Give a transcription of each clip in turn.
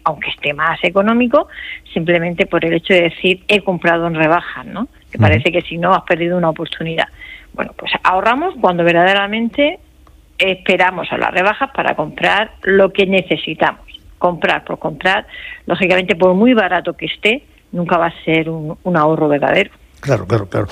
aunque esté más económico, simplemente por el hecho de decir he comprado en rebajas, ¿no? Que parece que si no has perdido una oportunidad. Bueno, pues ahorramos cuando verdaderamente esperamos a las rebajas para comprar lo que necesitamos. Comprar por comprar, lógicamente por muy barato que esté, nunca va a ser un ahorro verdadero. Claro.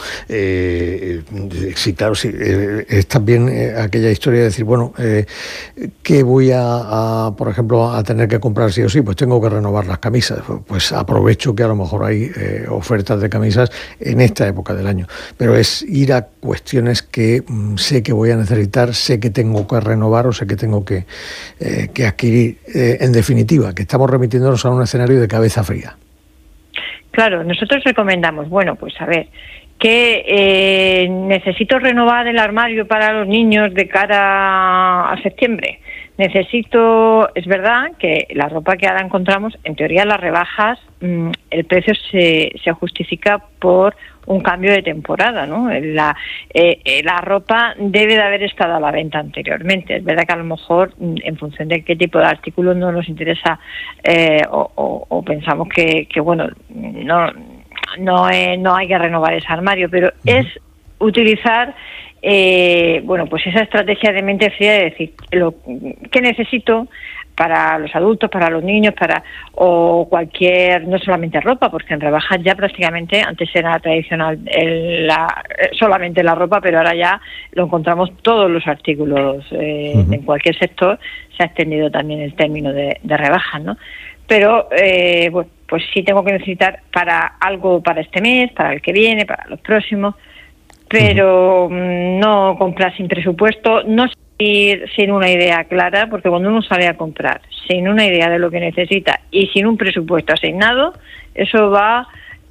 Sí, claro, sí. Es también aquella historia de decir, bueno, ¿qué voy por ejemplo, a tener que comprar sí o sí? Pues tengo que renovar las camisas. Pues aprovecho que a lo mejor hay ofertas de camisas en esta época del año. Pero es ir a cuestiones que sé que voy a necesitar, sé que tengo que renovar o sé que tengo que adquirir. En definitiva, que estamos remitiéndonos a un escenario de cabeza fría. Claro, nosotros recomendamos, pues a ver, que necesito renovar el armario para los niños de cara a septiembre. Es verdad que la ropa que ahora encontramos, en teoría las rebajas, el precio se justifica por un cambio de temporada, ¿no? La ropa debe de haber estado a la venta anteriormente. Es verdad que a lo mejor, en función de qué tipo de artículo no nos interesa o pensamos que bueno, no hay que renovar ese armario, pero es utilizar pues esa estrategia de mente fría de decir qué necesito para los adultos, para los niños, o cualquier, no solamente ropa, porque en rebajas ya prácticamente, antes era tradicional solamente la ropa, pero ahora ya lo encontramos todos los artículos, en cualquier sector se ha extendido también el término de rebajas, ¿no? Pero pues sí tengo que necesitar para algo para este mes, para el que viene, para los próximos, pero no comprar sin presupuesto, no ir sin una idea clara, porque cuando uno sale a comprar sin una idea de lo que necesita y sin un presupuesto asignado, eso va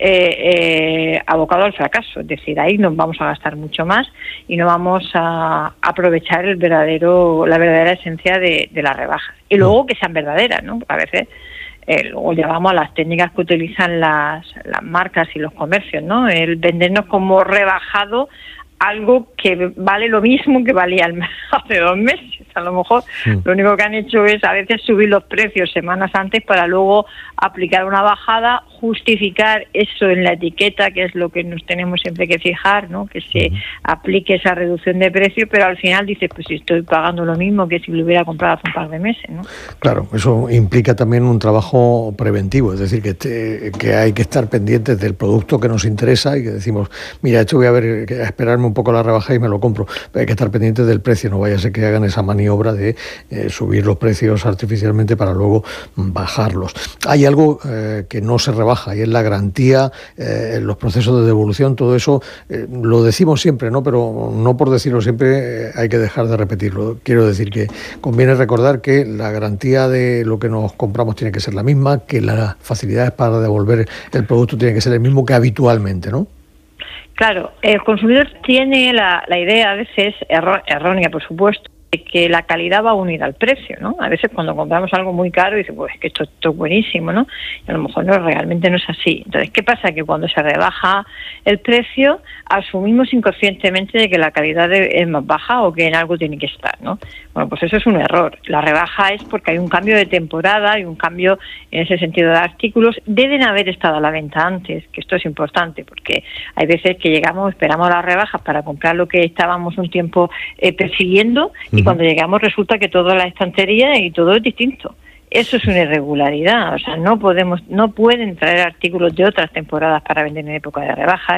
abocado al fracaso. Es decir, ahí nos vamos a gastar mucho más y no vamos a aprovechar la verdadera esencia de las rebajas. Y luego que sean verdaderas, ¿no? Porque a veces luego llevamos a las técnicas que utilizan las marcas y los comercios, ¿no? El vendernos como rebajado algo que vale lo mismo que valía hace 2 meses. A lo mejor lo único que han hecho es a veces subir los precios semanas antes para luego aplicar una bajada, justificar eso en la etiqueta, que es lo que nos tenemos siempre que fijar, ¿no? Que se aplique esa reducción de precio, pero al final dices, pues si estoy pagando lo mismo que si lo hubiera comprado hace un par de meses, ¿no? Claro, eso implica también un trabajo preventivo, es decir, que hay que estar pendientes del producto que nos interesa y que decimos, mira, esto voy a esperarme un poco la rebaja y me lo compro. Pero hay que estar pendientes del precio, no vaya a ser que hagan esa maniobra de subir los precios artificialmente para luego bajarlos. Hay algo que no se rebaja y es la garantía, los procesos de devolución, todo eso lo decimos siempre, ¿no? Pero no por decirlo siempre hay que dejar de repetirlo. Quiero decir que conviene recordar que la garantía de lo que nos compramos tiene que ser la misma, que las facilidades para devolver el producto tienen que ser el mismo que habitualmente, ¿no? Claro, el consumidor tiene la idea, a veces errónea, por supuesto, de que la calidad va unida al precio, ¿no? A veces cuando compramos algo muy caro dice, pues que esto es buenísimo, ¿no? Y a lo mejor realmente no es así. Entonces, ¿qué pasa? Que cuando se rebaja el precio, asumimos inconscientemente de que la calidad es más baja o que en algo tiene que estar, ¿no? Bueno, pues eso es un error. La rebaja es porque hay un cambio de temporada, hay un cambio en ese sentido de artículos. Deben haber estado a la venta antes, que esto es importante, porque hay veces que esperamos las rebajas para comprar lo que estábamos un tiempo persiguiendo y cuando llegamos resulta que toda la estantería y todo es distinto. Eso es una irregularidad, o sea, no pueden traer artículos de otras temporadas para vender en época de rebajas,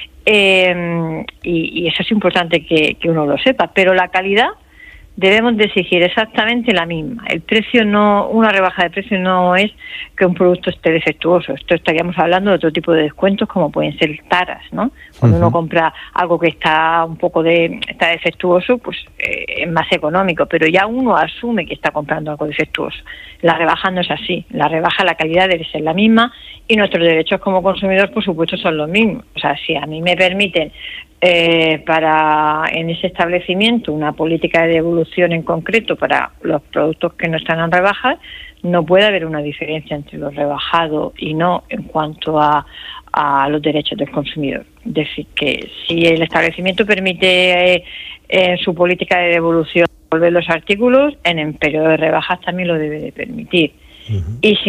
y eso es importante que uno lo sepa, pero la calidad debemos de exigir exactamente la misma. El precio una rebaja de precio no es que un producto esté defectuoso. Esto estaríamos hablando de otro tipo de descuentos como pueden ser taras, ¿no? Cuando uno compra algo que está está defectuoso, pues es más económico, pero ya uno asume que está comprando algo defectuoso. La rebaja no es así. La rebaja, la calidad debe ser la misma y nuestros derechos como consumidores, por supuesto, son los mismos. O sea, si a mí me permiten en ese establecimiento una política de devolución en concreto para los productos que no están en rebajas, no puede haber una diferencia entre lo rebajado y no en cuanto a los derechos del consumidor. Es decir, que si el establecimiento permite en su política de devolución devolver los artículos, en el periodo de rebajas también lo debe de permitir. Y si